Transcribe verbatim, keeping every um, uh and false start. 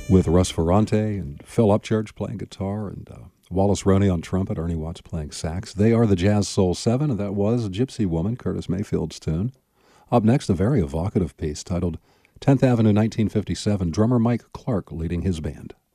with Russ Ferrante and Phil Upchurch playing guitar and uh, Wallace Roney on trumpet, Ernie Watts playing sax. They are the Jazz Soul Seven, and that was Gypsy Woman, Curtis Mayfield's tune. Up next, a very evocative piece titled tenth Avenue nineteen fifty-seven, drummer Mike Clark leading his band.